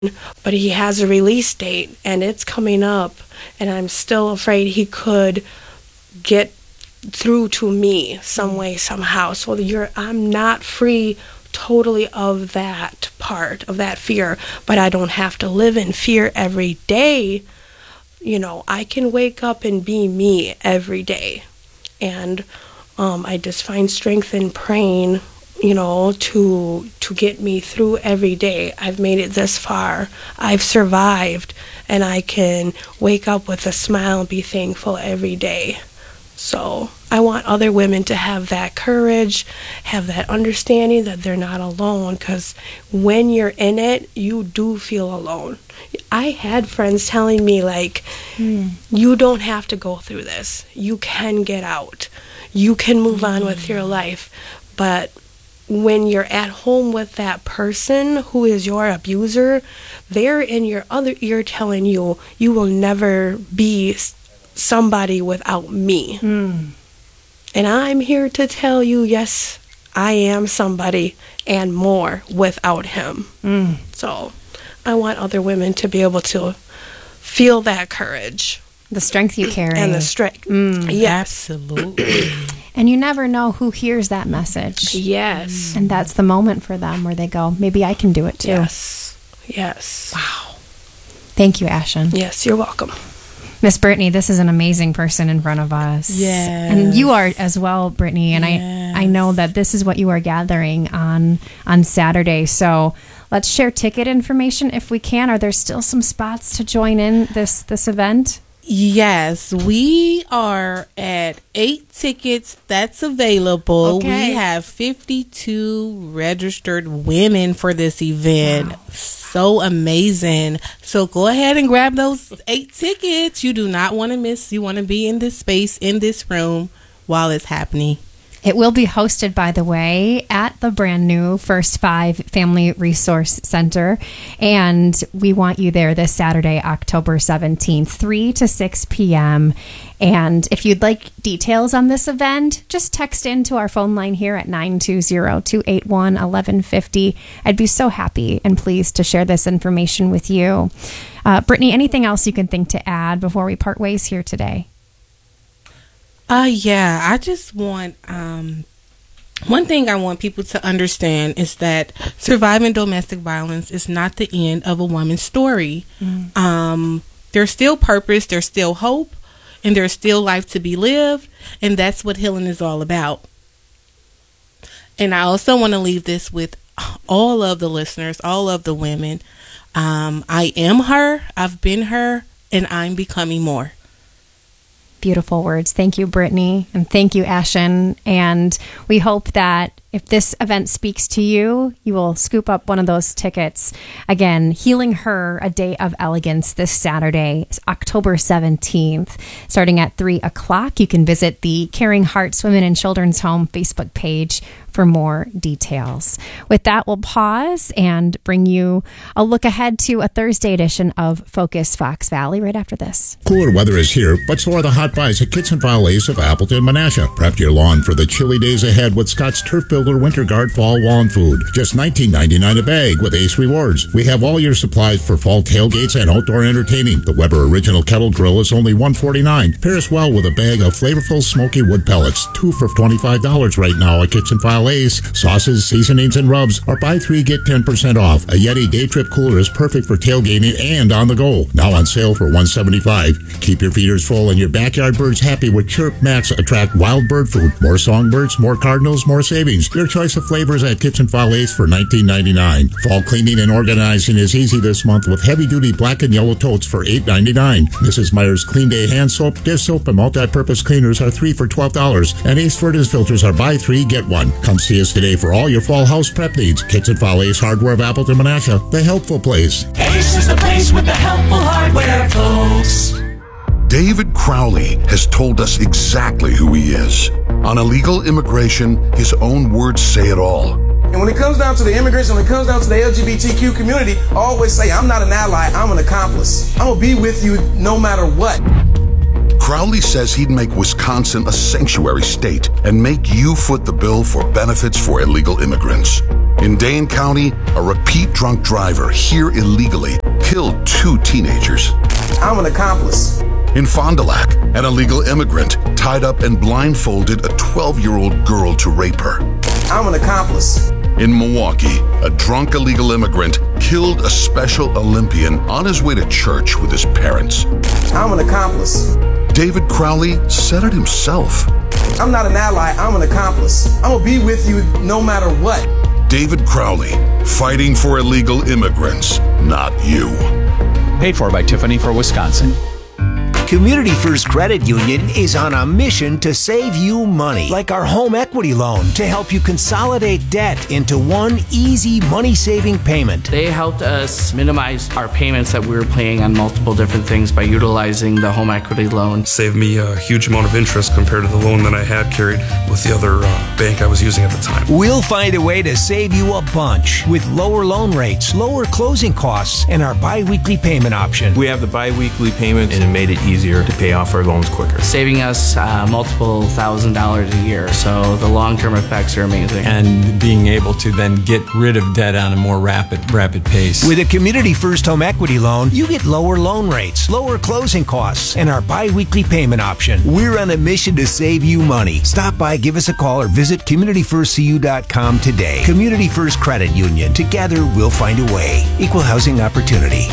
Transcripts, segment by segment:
but he has a release date and it's coming up, and I'm still afraid he could get through to me some way, somehow. So I'm not free totally of that part of that fear, but I don't have to live in fear every day. I can wake up and be me every day, and I just find strength in praying, to get me through every day. I've made it this far. I've survived, and I can wake up with a smile and be thankful every day. So I want other women to have that courage, have that understanding that they're not alone, because when you're in it, you do feel alone. I had friends telling me, you don't have to go through this. You can get out. You can move on with your life. But when you're at home with that person who is your abuser, they're in your other ear telling you, you will never be somebody without me. And I'm here to tell you, yes, I am somebody and more without him. So I want other women to be able to feel that courage. The strength you carry. And the strength. Yes. Absolutely. And you never know who hears that message. Yes. And that's the moment for them where they go, maybe I can do it too. Yes. Wow. Thank you, Ashen. Yes, you're welcome. Miss Brittany, this is an amazing person in front of us. Yes. And you are as well, Brittany. And yes. I know that this is what you are gathering on Saturday. So let's share ticket information if we can. Are there still some spots to join in this event? Yes, we are at 8 tickets that's available. Okay. We have 52 registered women for this event. Wow. So amazing. So go ahead and grab those 8 tickets. You do not want to miss. You want to be in this space, in this room while it's happening. It will be hosted, by the way, at the brand new First 5 Family Resource Center. And we want you there this Saturday, October 17th, 3 to 6 p.m. And if you'd like details on this event, just text into our phone line here at 920-281-1150. I'd be so happy and pleased to share this information with you. Brittany, anything else you can think to add before we part ways here today? Yeah, I just want, one thing I want people to understand is that surviving domestic violence is not the end of a woman's story. There's still purpose, there's still hope, and there's still life to be lived, and that's what healing is all about. And I also want to leave this with all of the listeners, all of the women. I am her, I've been her, and I'm becoming more. Beautiful words. Thank you, Brittany. And thank you, Ashen. And we hope that if this event speaks to you, you will scoop up one of those tickets. Again, Healing Her, A Day of Elegance this Saturday, October 17th, starting at 3 o'clock. You can visit the Caring Hearts Women and Children's Home Facebook page for more details. With that, we'll pause and bring you a look ahead to a Thursday edition of Focus Fox Valley right after this. Cooler weather is here, but so are the hot buys at Kitson File Ace of Appleton, Menasha. Prep your lawn for the chilly days ahead with Scott's Turf Builder Winter Guard Fall Lawn Food. Just $19.99 a bag with Ace Rewards. We have all your supplies for fall tailgates and outdoor entertaining. The Weber Original Kettle Grill is only $149. Pairs well with a bag of flavorful smoky wood pellets. 2 for $25 right now at Kitson File Ace. Sauces, seasonings, and rubs are buy 3, get 10% off. A Yeti Day Trip Cooler is perfect for tailgating and on the go. Now on sale for $175. Keep your feeders full and your backyard birds happy with Chirp Mats attract wild bird food. More songbirds, more cardinals, more savings. Your choice of flavors at Kitchen File Ace for $19.99. Fall cleaning and organizing is easy this month with heavy-duty black and yellow totes for $8.99. Mrs. Meyer's Clean Day hand soap, dish soap, and multi-purpose cleaners are 3 for $12. And Ace Furnace filters are buy 3, get 1. Come see us today for all your fall house prep needs. Kitchen File Ace Hardware of Appleton, Menasha, the helpful place. Ace is the place with the helpful hardware, folks. David Crowley has told us exactly who he is. On illegal immigration, his own words say it all. And when it comes down to the immigrants, and when it comes down to the LGBTQ community, I always say, I'm not an ally, I'm an accomplice. I'm going to be with you no matter what. Crowley says he'd make Wisconsin a sanctuary state and make you foot the bill for benefits for illegal immigrants. In Dane County, a repeat drunk driver here illegally killed 2 teenagers. I'm an accomplice. In Fond du Lac, an illegal immigrant tied up and blindfolded a 12-year-old girl to rape her. I'm an accomplice. In Milwaukee, a drunk illegal immigrant killed a Special Olympian on his way to church with his parents. I'm an accomplice. David Crowley said it himself. I'm not an ally, I'm an accomplice. I'm gonna be with you no matter what. David Crowley, fighting for illegal immigrants, not you. Paid for by Tiffany for Wisconsin. Community First Credit Union is on a mission to save you money, like our home equity loan, to help you consolidate debt into one easy money-saving payment. They helped us minimize our payments that we were paying on multiple different things by utilizing the home equity loan. Saved me a huge amount of interest compared to the loan that I had carried with the other bank I was using at the time. We'll find a way to save you a bunch with lower loan rates, lower closing costs, and our bi-weekly payment option. We have the bi-weekly payment, and it made it easier to pay off our loans quicker. Saving us multiple $1,000s a year, so the long-term effects are amazing. And being able to then get rid of debt on a more rapid pace. With a Community First home equity loan, you get lower loan rates, lower closing costs, and our bi-weekly payment option. We're on a mission to save you money. Stop by, give us a call, or visit CommunityFirstCU.com today. Community First Credit Union. Together, we'll find a way. Equal housing opportunity.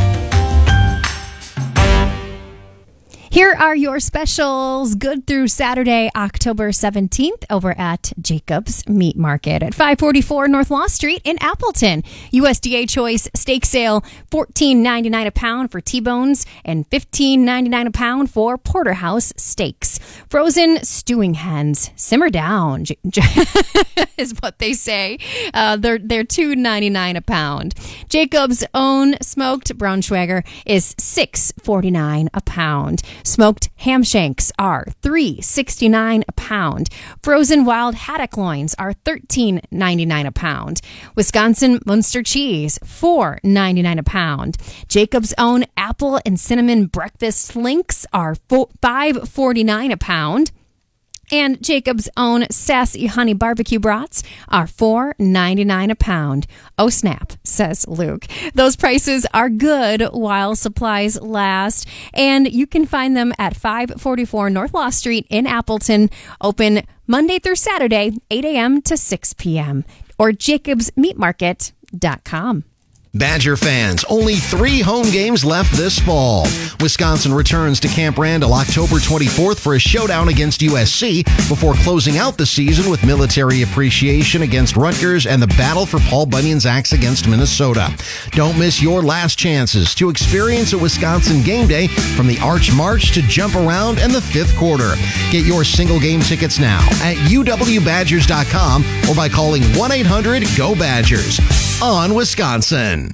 Here are your specials good through Saturday, October 17th over at Jacob's Meat Market at 544 North Law Street in Appleton. USDA Choice Steak Sale, $14.99 a pound for T-bones and $15.99 a pound for porterhouse steaks. Frozen stewing hens, simmer down is what they say. They're $2.99 a pound. Jacob's own smoked Braunschweiger is $6.49 a pound. Smoked ham shanks are $3.69 a pound. Frozen wild haddock loins are $13.99 a pound. Wisconsin Munster cheese, $4.99 a pound. Jacob's own apple and cinnamon breakfast links are $5.49 a pound. And Jacob's own Sassy Honey Barbecue Brats are $4.99 a pound. Oh, snap, says Luke. Those prices are good while supplies last. And you can find them at 544 North Law Street in Appleton, open Monday through Saturday, 8 a.m. to 6 p.m. or jacobsmeatmarket.com. Badger fans, only 3 home games left this fall. Wisconsin returns to Camp Randall October 24th for a showdown against USC before closing out the season with military appreciation against Rutgers and the battle for Paul Bunyan's axe against Minnesota. Don't miss your last chances to experience a Wisconsin game day from the Arch March to Jump Around and the 5th quarter. Get your single game tickets now at uwbadgers.com or by calling 1-800-GO-BADGERS. On Wisconsin.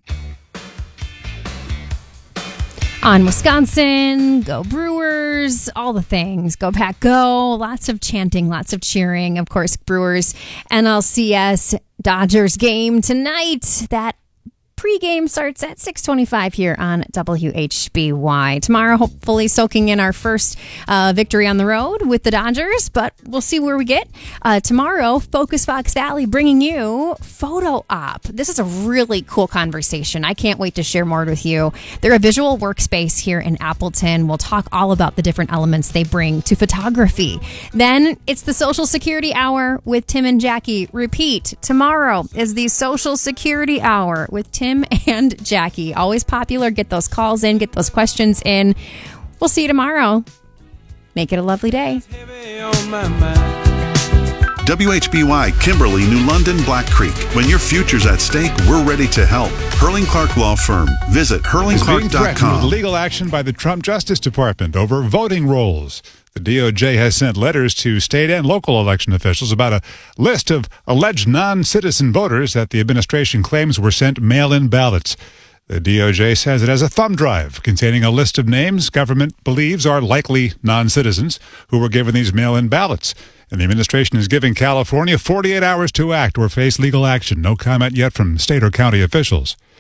On Wisconsin, go Brewers, all the things. Go Pack Go, lots of chanting, lots of cheering. Of course, Brewers, NLCS, Dodgers game tonight. That pregame starts at 6:25 here on WHBY. Tomorrow, hopefully soaking in our first victory on the road with the Dodgers, but we'll see where we get. Tomorrow, Focus Fox Valley bringing you Photo Op. This is a really cool conversation. I can't wait to share more with you. They're a visual workspace here in Appleton. We'll talk all about the different elements they bring to photography. Then it's the Social Security Hour with Tim and Jackie. Repeat, tomorrow is the Social Security Hour with Tim and Jackie. Always popular. Get those calls in, get those questions in. We'll see you tomorrow. Make it a lovely day. WHBY, Kimberly, New London, Black Creek. When your future's at stake, we're ready to help. Hurling Clark Law Firm. Visit hurlingclark.com. With legal action by the Trump Justice Department over voting rolls. The DOJ has sent letters to state and local election officials about a list of alleged non-citizen voters that the administration claims were sent mail-in ballots. The DOJ says it has a thumb drive containing a list of names government believes are likely non-citizens who were given these mail-in ballots. And the administration is giving California 48 hours to act or face legal action. No comment yet from state or county officials.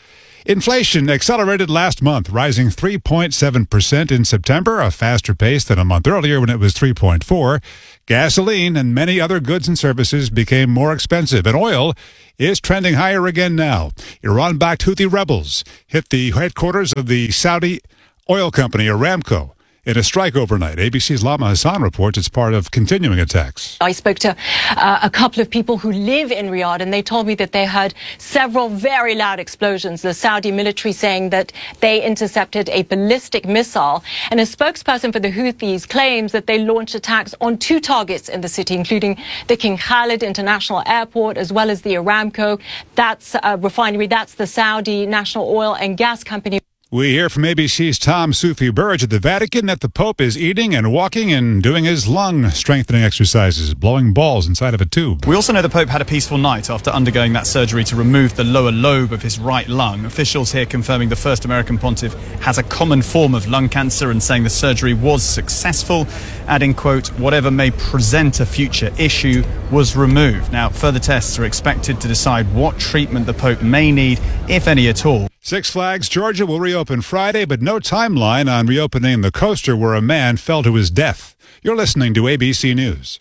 Inflation accelerated last month, rising 3.7% in September, a faster pace than a month earlier when it was 3.4%. Gasoline and many other goods and services became more expensive, and oil is trending higher again now. Iran-backed Houthi rebels hit the headquarters of the Saudi oil company Aramco in a strike overnight. ABC's Lama Hassan reports it's part of continuing attacks. I spoke to a couple of people who live in Riyadh, and they told me that they heard several very loud explosions. The Saudi military saying that they intercepted a ballistic missile. And a spokesperson for the Houthis claims that they launched attacks on 2 targets in the city, including the King Khalid International Airport, as well as the Aramco. That's a refinery. That's the Saudi National Oil and Gas Company. We hear from ABC's Tom Sufi Burridge at the Vatican that the Pope is eating and walking and doing his lung strengthening exercises, blowing balls inside of a tube. We also know the Pope had a peaceful night after undergoing that surgery to remove the lower lobe of his right lung. Officials here confirming the first American pontiff has a common form of lung cancer and saying the surgery was successful, adding, quote, whatever may present a future issue was removed. Now, further tests are expected to decide what treatment the Pope may need, if any at all. Six Flags Georgia will reopen Friday, but no timeline on reopening the coaster where a man fell to his death. You're listening to ABC News.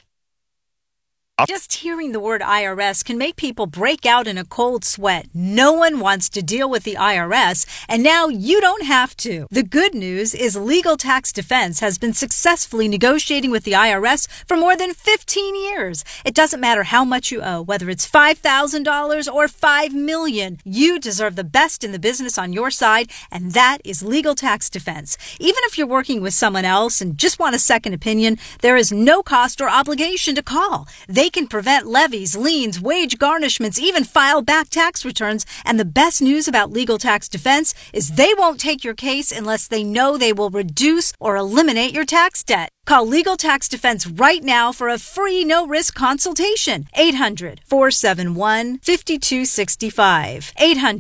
Just hearing the word IRS can make people break out in a cold sweat. No one wants to deal with the IRS, and now you don't have to. The good news is Legal Tax Defense has been successfully negotiating with the IRS for more than 15 years. It doesn't matter how much you owe, whether it's $5,000 or $5 million. You deserve the best in the business on your side, and that is Legal Tax Defense. Even if you're working with someone else and just want a second opinion, there is no cost or obligation to call. They can prevent levies, liens, wage garnishments, even file back tax returns. And the best news about Legal Tax Defense is they won't take your case unless they know they will reduce or eliminate your tax debt. Call Legal Tax Defense right now for a free no-risk consultation. 800-471-5265.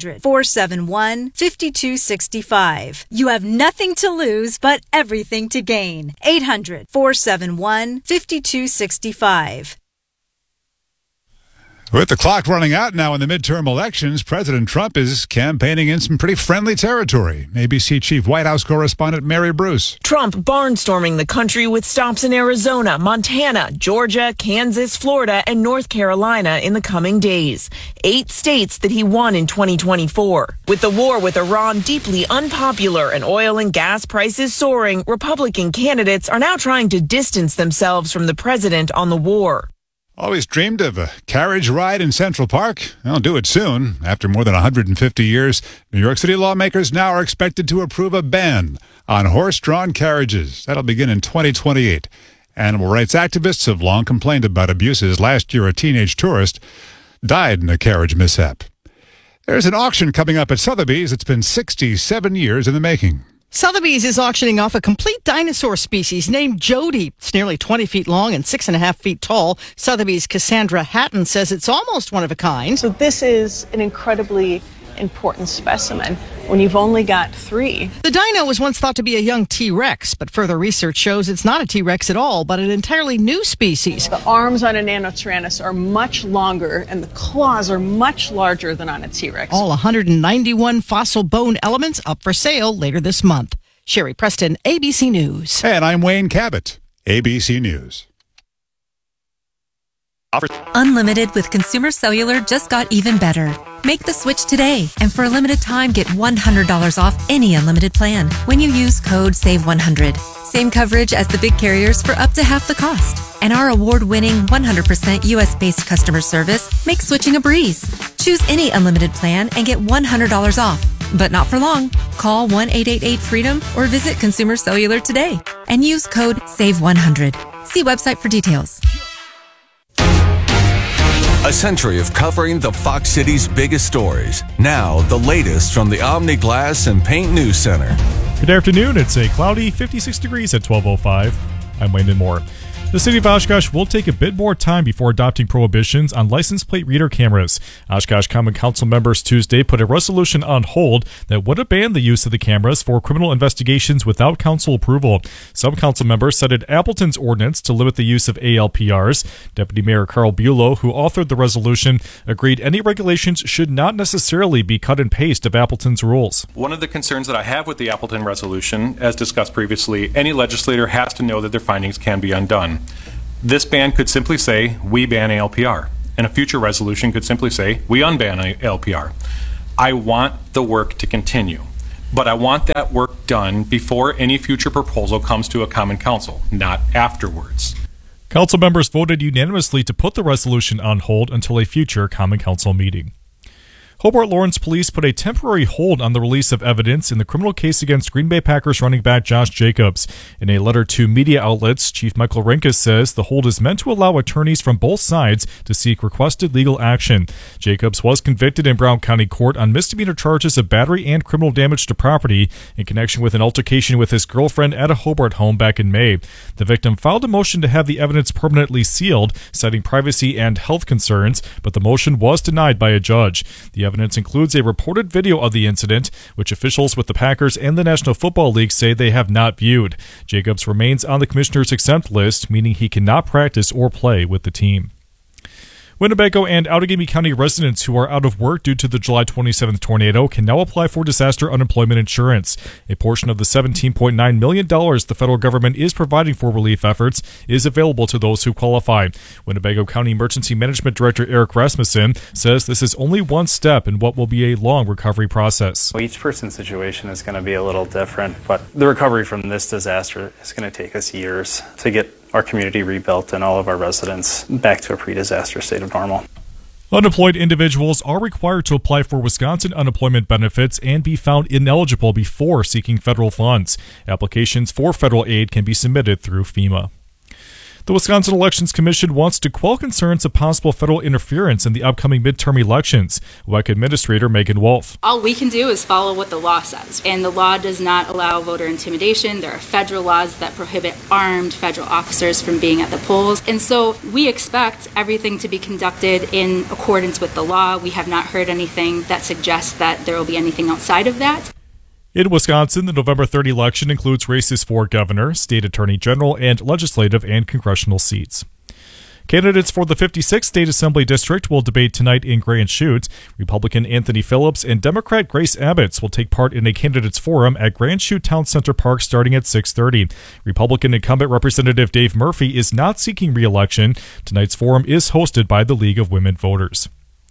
800-471-5265. You have nothing to lose but everything to gain. 800-471-5265. With the clock running out now in the midterm elections, President Trump is campaigning in some pretty friendly territory. ABC Chief White House correspondent Mary Bruce. Trump barnstorming the country with stops in Arizona, Montana, Georgia, Kansas, Florida, and North Carolina in the coming days. 8 states that he won in 2024. With the war with Iran deeply unpopular and oil and gas prices soaring, Republican candidates are now trying to distance themselves from the president on the war. Always dreamed of a carriage ride in Central Park? I'll do it soon. After more than 150 years, New York City lawmakers now are expected to approve a ban on horse-drawn carriages. That'll begin in 2028. Animal rights activists have long complained about abuses. Last year, a teenage tourist died in a carriage mishap. There's an auction coming up at Sotheby's. It's been 67 years in the making. Sotheby's is auctioning off a complete dinosaur species named Jody. It's nearly 20 feet long and 6.5 feet tall. Sotheby's' Cassandra Hatton says it's almost one of a kind. So this is an incredibly important specimen when you've only got 3. The dino was once thought to be a young T-Rex, but further research shows it's not a T-Rex at all, but an entirely new species. The arms on a Nanotyrannus are much longer and the claws are much larger than on a T-Rex. All 191 fossil bone elements up for sale later this month. Sherry Preston, ABC News. And I'm Wayne Cabot, ABC News. Unlimited with Consumer Cellular just got even better. Make the switch today, and for a limited time, get $100 off any unlimited plan when you use code SAVE100. Same coverage as the big carriers for up to half the cost. And our award-winning 100% U.S.-based customer service makes switching a breeze. Choose any unlimited plan and get $100 off. But not for long. Call 1-888-FREEDOM or visit Consumer Cellular today and use code SAVE100. See website for details. A century of covering the Fox City's biggest stories. Now, the latest from the Omni Glass and Paint News Center. Good afternoon. It's a cloudy 56 degrees at 12:05. I'm Wayman Moore. The city of Oshkosh will take a bit more time before adopting prohibitions on license plate reader cameras. Oshkosh Common Council members Tuesday put a resolution on hold that would have banned the use of the cameras for criminal investigations without council approval. Some council members cited Appleton's ordinance to limit the use of ALPRs. Deputy Mayor Carl Bulow, who authored the resolution, agreed any regulations should not necessarily be cut and paste of Appleton's rules. One of the concerns that I have with the Appleton resolution, as discussed previously, any legislator has to know that their findings can be undone. This ban could simply say, we ban ALPR, and a future resolution could simply say, we unban ALPR. I want the work to continue, but I want that work done before any future proposal comes to a common council, not afterwards. Council members voted unanimously to put the resolution on hold until a future common council meeting. Hobart Lawrence police put a temporary hold on the release of evidence in the criminal case against Green Bay Packers running back Josh Jacobs. In a letter to media outlets, Chief Michael Rinkus says the hold is meant to allow attorneys from both sides to seek requested legal action. Jacobs was convicted in Brown County Court on misdemeanor charges of battery and criminal damage to property in connection with an altercation with his girlfriend at a Hobart home back in May. The victim filed a motion to have the evidence permanently sealed, citing privacy and health concerns, but the motion was denied by a judge. The evidence includes a reported video of the incident, which officials with the Packers and the National Football League say they have not viewed. Jacobs remains on the commissioner's exempt list, meaning he cannot practice or play with the team. Winnebago and Outagamie County residents who are out of work due to the July 27th tornado can now apply for disaster unemployment insurance. A portion of the $17.9 million the federal government is providing for relief efforts is available to those who qualify. Winnebago County Emergency Management Director Eric Rasmussen says this is only one step in what will be a long recovery process. Each person's situation is going to be a little different, but the recovery from this disaster is going to take us years to get our community rebuilt and all of our residents back to a pre-disaster state of normal. Unemployed individuals are required to apply for Wisconsin unemployment benefits and be found ineligible before seeking federal funds. Applications for federal aid can be submitted through FEMA. The Wisconsin Elections Commission wants to quell concerns of possible federal interference in the upcoming midterm elections. WEC Administrator Megan Wolf. All we can do is follow what the law says, and the law does not allow voter intimidation. There are federal laws that prohibit armed federal officers from being at the polls, and so we expect everything to be conducted in accordance with the law. We have not heard anything that suggests that there will be anything outside of that. In Wisconsin, the November 3rd election includes races for governor, state attorney general, and legislative and congressional seats. Candidates for the 56th State Assembly District will debate tonight in Grand Chute. Republican Anthony Phillips and Democrat Grace Abbott will take part in a candidates forum at Grand Chute Town Center Park starting at 6:30. Republican incumbent Representative Dave Murphy is not seeking re-election. Tonight's forum is hosted by the League of Women Voters.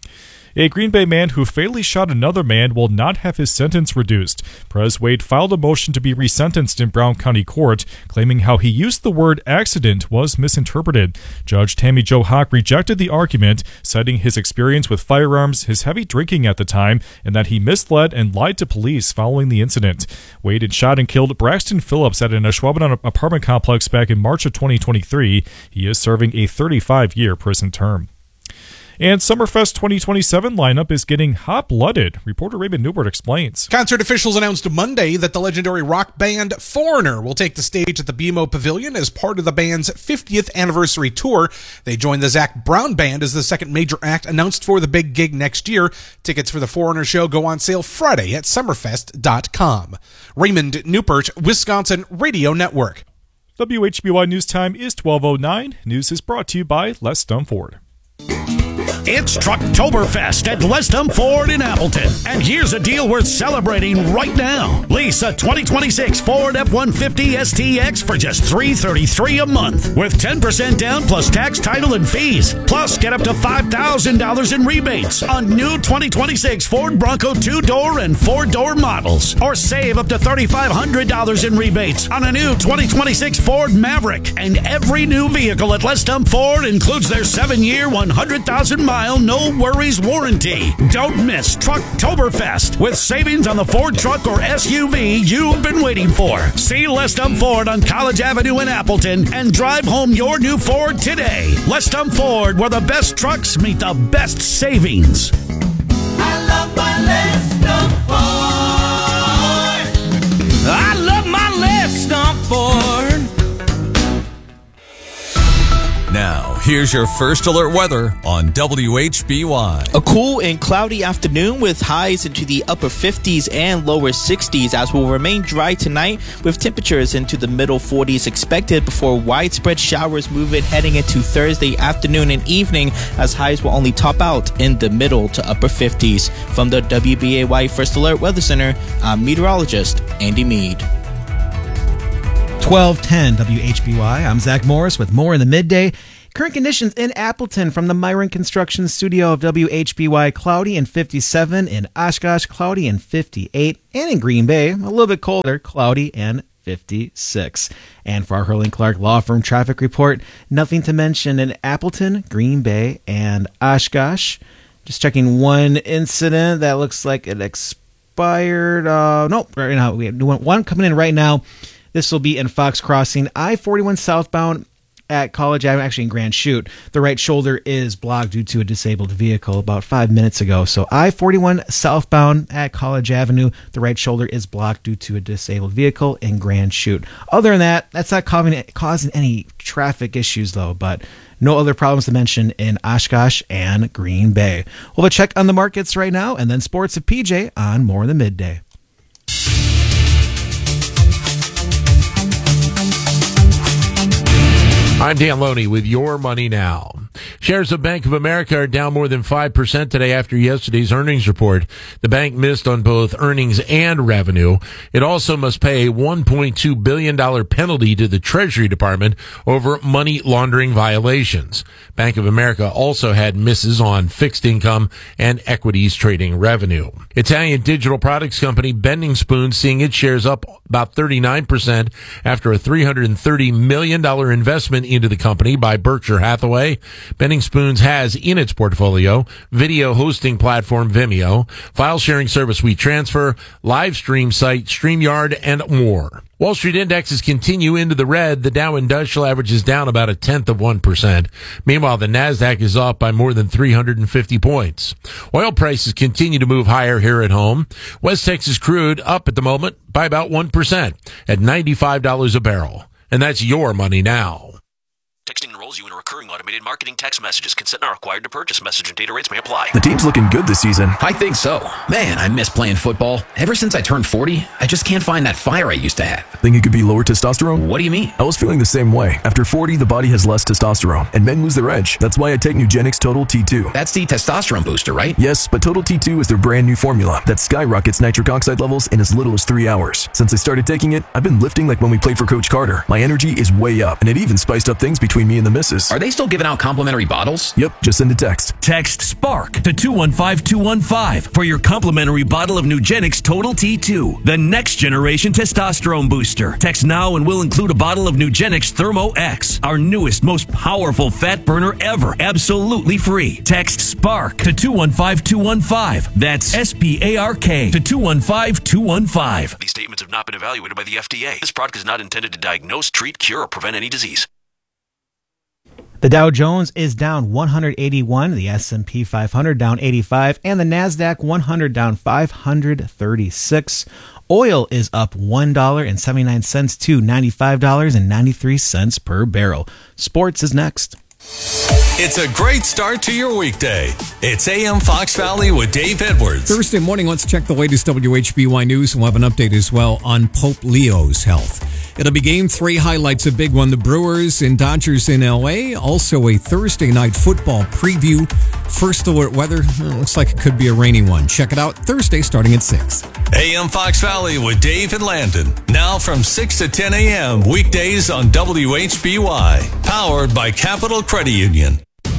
A Green Bay man who fatally shot another man will not have his sentence reduced. Perez Wade filed a motion to be resentenced in Brown County Court, claiming how he used the word accident was misinterpreted. Judge Tammy Jo Hawk rejected the argument, citing his experience with firearms, his heavy drinking at the time, and that he misled and lied to police following the incident. Wade had shot and killed Braxton Phillips at an Ashwaubenon apartment complex back in March of 2023. He is serving a 35-year prison term. And Summerfest 2027 lineup is getting hot-blooded. Reporter Raymond Newbert explains. Concert officials announced Monday that the legendary rock band Foreigner will take the stage at the BMO Pavilion as part of the band's 50th anniversary tour. They join the Zac Brown Band as the second major act announced for the big gig next year. Tickets for the Foreigner show go on sale Friday at summerfest.com. Raymond Newbert, Wisconsin Radio Network. WHBY News Time is 12:09. News is brought to you by Les Dumb Ford. It's Trucktoberfest at Les Dumb Ford in Appleton. And here's a deal worth celebrating right now. Lease a 2026 Ford F-150 STX for just $333 a month with 10% down plus tax, title, and fees. Plus, get up to $5,000 in rebates on new 2026 Ford Bronco 2-door and 4-door models. Or save up to $3,500 in rebates on a new 2026 Ford Maverick. And every new vehicle at Les Dumb Ford includes their 7-year, 100,000-mile no-worries warranty. Don't miss Trucktoberfest with savings on the Ford truck or SUV you've been waiting for. See Les Dumb Ford on College Avenue in Appleton and drive home your new Ford today. Les Dumb Ford, where the best trucks meet the best savings. I love my Les Dumb Ford. I love my Les Dumb Ford. here's your first alert weather on WHBY. A cool and cloudy afternoon with highs into the upper 50s and lower 60s, as will remain dry tonight with temperatures into the middle 40s expected before widespread showers move in heading into Thursday afternoon and evening, as highs will only top out in the middle to upper 50s. From the WBAY First Alert Weather Center, I'm meteorologist Andy Mead. 1210 WHBY. I'm Zach Morris with more in the midday. Current conditions in Appleton from the Myron Construction Studio of WHBY, cloudy and 57. In Oshkosh, cloudy and 58. And in Green Bay, a little bit colder, cloudy and 56. And for our Hurling Clark Law Firm traffic report, nothing to mention in Appleton, Green Bay, and Oshkosh. Just checking one incident that looks like it expired. Nope, right now we have one coming in right now. This will be in Fox Crossing, I-41 southbound at College Avenue, actually in Grand Chute. The right shoulder is blocked due to a disabled vehicle about 5 minutes ago. So I-41 southbound at College Avenue, the right shoulder is blocked due to a disabled vehicle in Grand Chute. Other than that, that's not causing any traffic issues though, but no other problems to mention in Oshkosh and Green Bay. We'll have a check on the markets right now, and then sports at PJ on More in the Midday. I'm Dan Loney with Your Money Now. Shares of Bank of America are down more than 5% today after yesterday's earnings report. The bank missed on both earnings and revenue. It also must pay a $1.2 billion penalty to the Treasury Department over money laundering violations. Bank of America also had misses on fixed income and equities trading revenue. Italian digital products company Bending Spoons seeing its shares up about 39% after a $330 million investment into the company by Berkshire Hathaway. Bending Spoons has in its portfolio video hosting platform Vimeo, file sharing service WeTransfer, live stream site StreamYard, and more. Wall Street indexes continue into the red. The Dow Industrial Average is down about 0.1%. Meanwhile, the Nasdaq is off by more than 350 points. Oil prices continue to move higher here at home. West Texas crude up at the moment by about 1% at $95 a barrel. And that's Your Money Now. Texting enrolls you in a recurring automated marketing text messages. Consent not required to purchase. Message and data rates may apply. The team's looking good this season. I think so. Man, I miss playing football. Ever since I turned 40, I just can't find that fire I used to have. Think it could be lower testosterone? What do you mean? I was feeling the same way. After 40, the body has less testosterone, and men lose their edge. That's why I take Nugenix Total T2. That's the testosterone booster, right? Yes, but Total T2 is their brand new formula that skyrockets nitric oxide levels in as little as 3 hours. Since I started taking it, I've been lifting like when we played for Coach Carter. My energy is way up, and it even spiced up things between me and the missus. Are they still giving out complimentary bottles? Yep, just send a text. Text SPARK to 215215 for your complimentary bottle of Nugenix Total T2, the next generation testosterone booster. Text now and we'll include a bottle of Nugenix Thermo X, our newest, most powerful fat burner ever, absolutely free. Text SPARK to 215215. That's SPARK to 215215. These statements have not been evaluated by the FDA. This product is not intended to diagnose, treat, cure, or prevent any disease. The Dow Jones is down 181, the S&P 500 down 85, and the NASDAQ 100 down 536. Oil is up $1.79 to $95.93 per barrel. Sports is next. It's a great start to your weekday. It's AM Fox Valley with Dave Edwards. Thursday morning, let's check the latest WHBY news, and we'll have an update as well on Pope Leo's health. It'll be Game 3 highlights, a big one, the Brewers and Dodgers in L.A., also a Thursday night football preview. First alert weather, looks like it could be a rainy one. Check it out Thursday starting at 6. AM Fox Valley with Dave and Landon. Now from 6 to 10 a.m. weekdays on WHBY. Powered by Capital Credit Union.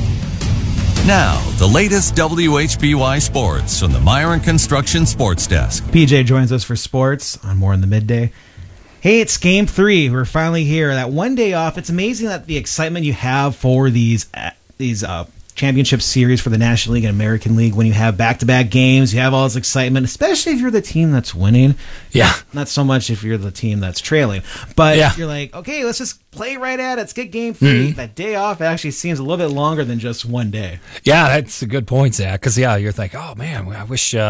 Now, the latest WHBY sports from the Myron Construction Sports Desk. PJ joins us for sports on More in the Midday. Hey, it's Game 3. We're finally here. That one day off. It's amazing that the excitement you have for these championship series for the National League and American League, when you have back-to-back games, you have all this excitement, especially if you're the team that's winning. Yeah. Not so much if you're the team that's trailing. But you're like, okay, let's just play right at it. Let's get Game 3. Mm-hmm. That day off actually seems a little bit longer than just one day. Yeah, that's a good point, Zach. Because, you're thinking, oh, man, I wish...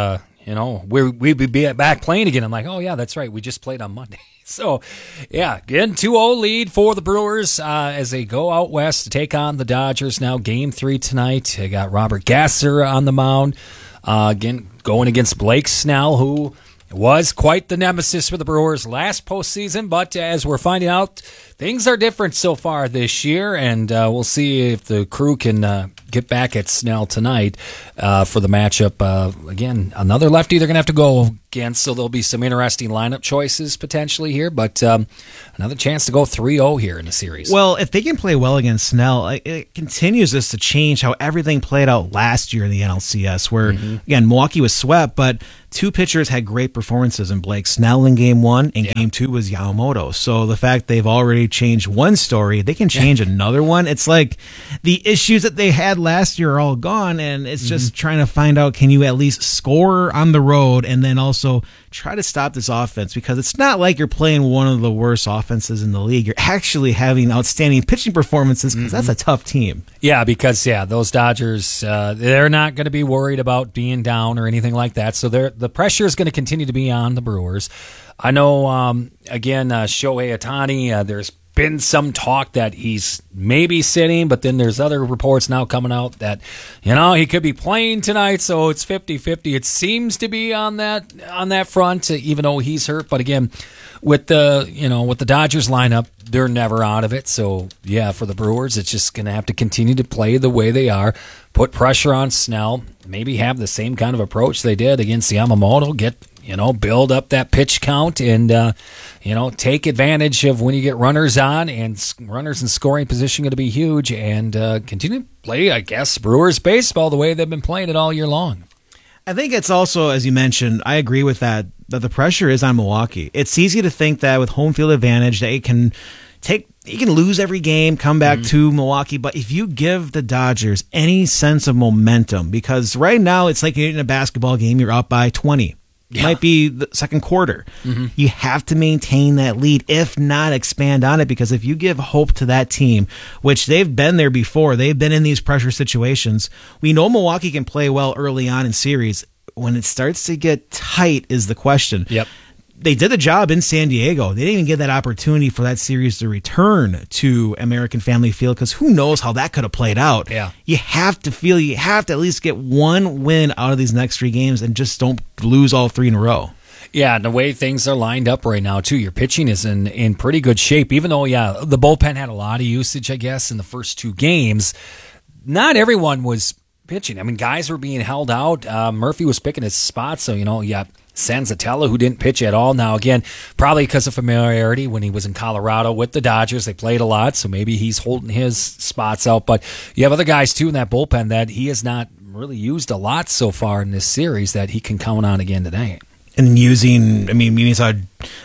we'd be back playing again. I'm like, oh, yeah, that's right. We just played on Monday. So, yeah, again, 2-0 lead for the Brewers as they go out west to take on the Dodgers now. Game 3 tonight. They got Robert Gasser on the mound. Again, going against Blake Snell, who was quite the nemesis for the Brewers last postseason. But as we're finding out, things are different so far this year, and we'll see if the crew can get back at Snell tonight for the matchup. Again, another lefty they're going to have to go against, so there'll be some interesting lineup choices potentially here, but another chance to go 3-0 here in the series. Well, if they can play well against Snell, it continues this to change how everything played out last year in the NLCS, where, again, Milwaukee was swept, but two pitchers had great performances in Blake Snell in Game 1, and Game 2 was Yamamoto. So the fact they've already changed one story, they can change another one. It's like the issues that they had last year are all gone, and it's just trying to find out, can you at least score on the road and then also try to stop this offense, because it's not like you're playing one of the worst offenses in the league. You're actually having outstanding pitching performances, because that's a tough team. Yeah, because those Dodgers, they're not going to be worried about being down or anything like that. So the pressure is going to continue to be on the Brewers. I know, again, Shohei Ohtani, there's been some talk that he's maybe sitting, but then there's other reports now coming out that, he could be playing tonight, so it's 50-50. It seems to be on that front, even though he's hurt. But again, with the Dodgers lineup, they're never out of it. So yeah, for the Brewers, it's just going to have to continue to play the way they are, put pressure on Snell, maybe have the same kind of approach they did against Yamamoto, build up that pitch count and, take advantage of when you get runners on, and runners in scoring position going to be huge, and continue to play, I guess, Brewers baseball the way they've been playing it all year long. I think it's also, as you mentioned, I agree with that the pressure is on Milwaukee. It's easy to think that with home field advantage that it can you can lose every game, come back to Milwaukee, but if you give the Dodgers any sense of momentum, because right now it's like you're in a basketball game, you're up by 20. It might be the second quarter. You have to maintain that lead, if not expand on it, because if you give hope to that team, which they've been there before, they've been in these pressure situations. We know Milwaukee can play well early on in series. When it starts to get tight is the question. Yep. They did the job in San Diego. They didn't even get that opportunity for that series to return to American Family Field, because who knows how that could have played out. Yeah. You have to at least get one win out of these next 3 games and just don't lose all 3 in a row. Yeah, and the way things are lined up right now, too, your pitching is in pretty good shape, even though, the bullpen had a lot of usage, I guess, in the first 2 games. Not everyone was pitching. I mean, guys were being held out. Murphy was picking his spots, so, Senzatella, who didn't pitch at all. Now, again, probably because of familiarity when he was in Colorado with the Dodgers. They played a lot, so maybe he's holding his spots out. But you have other guys, too, in that bullpen that he has not really used a lot so far in this series that he can count on again today. And using, we saw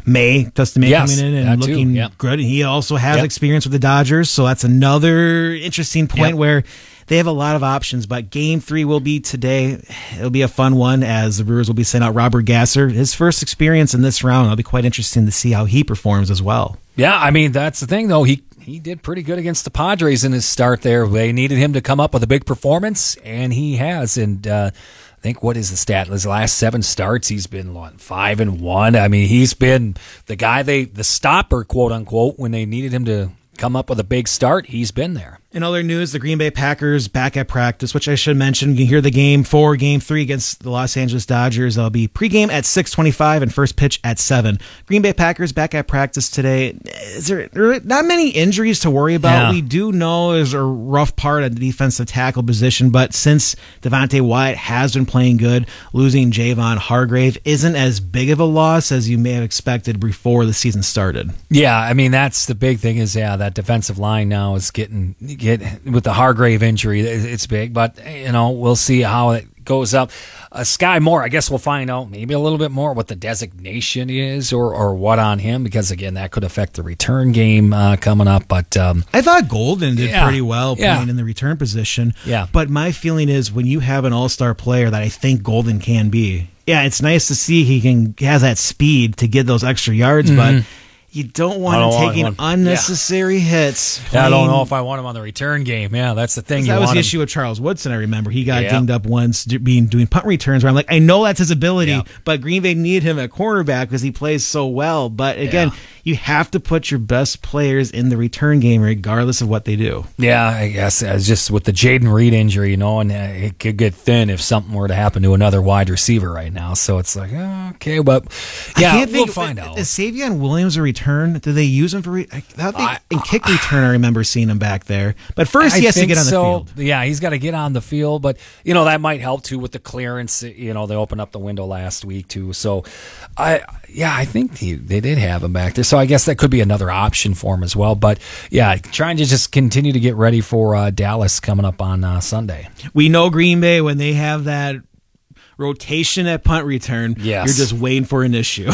Dustin May coming in and looking good. And he also has experience with the Dodgers, so that's another interesting point where they have a lot of options. But Game 3 will be today. It'll be a fun one, as the Brewers will be sending out Robert Gasser. His first experience in this round. It'll be quite interesting to see how he performs as well. Yeah, that's the thing, though. He did pretty good against the Padres in his start there. They needed him to come up with a big performance, and he has. And I think, what is the stat? His last 7 starts, he's been 5-1. He's been the guy the stopper, quote unquote, when they needed him to come up with a big start. He's been there. In other news, the Green Bay Packers back at practice, which I should mention. You can hear the game for Game 3 against the Los Angeles Dodgers. They'll be pregame at 6:25 and first pitch at 7. Green Bay Packers back at practice today. There are not many injuries to worry about. Yeah. We do know there's a rough part at the defensive tackle position, but since Devontae Wyatt has been playing good, losing Javon Hargrave isn't as big of a loss as you may have expected before the season started. Yeah, that's the big thing is, that defensive line now is getting with the Hargrave injury, it's big, but we'll see how it goes up. Sky Moore, I guess we'll find out maybe a little bit more what the designation is or what on him, because again, that could affect the return game coming up. But I thought Golden did pretty well playing in the return position. Yeah. But my feeling is when you have an all-star player that I think Golden can be, it's nice to see he has that speed to get those extra yards, but You don't want him taking unnecessary hits. Yeah, I don't know if I want him on the return game. Yeah, that's the thing. That was the issue with Charles Woodson. I remember he got dinged up once doing punt returns. Where I'm like, I know that's his ability, but Green Bay needed him at cornerback because he plays so well. But again, you have to put your best players in the return game, regardless of what they do. Yeah, I guess it's just with the Jaden Reed injury, and it could get thin if something were to happen to another wide receiver right now. So it's like, okay, but we'll find out. Is Savion Williams a return? Do they use him for in kick return? I remember seeing him back there, but first he has to get on the field. Yeah, he's got to get on the field, but that might help too with the clearance. They opened up the window last week too, so I think they did have him back there. So I guess that could be another option for him as well. But trying to just continue to get ready for Dallas coming up on Sunday. We know Green Bay when they have that rotation at punt return, you're just waiting for an issue.